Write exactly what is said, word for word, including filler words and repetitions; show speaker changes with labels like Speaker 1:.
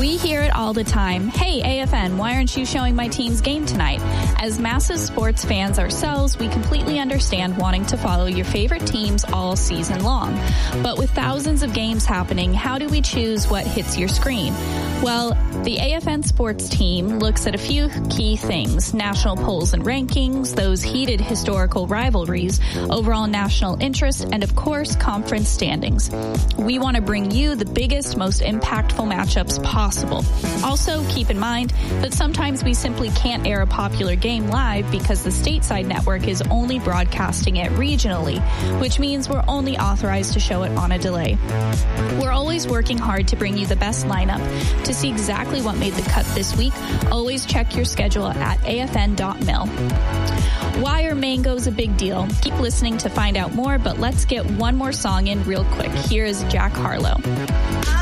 Speaker 1: We hear it all the time. Hey, A F N, why aren't you showing my team's game tonight? As massive sports fans ourselves, we completely understand wanting to follow your favorite teams all season long. But with thousands of games happening, how do we choose what hits your screen? Well, the A F N sports team looks at a few key things: national polls and rankings, those heated historical rivalries, overall national interest, and of course, conference standings. We want to bring you the biggest, most impactful matchups possible. Also, keep in mind that sometimes we simply can't air a popular game live because the stateside network is only broadcasting it regionally, which means we're only authorized to show it on a delay. We're always working hard to bring you the best lineup. To see exactly what made the cut this week, always check your schedule at A F N dot mil. Why are mangoes a big deal? Keep listening to find out more, but let's get one more song in real quick. Here is Jack Harlow.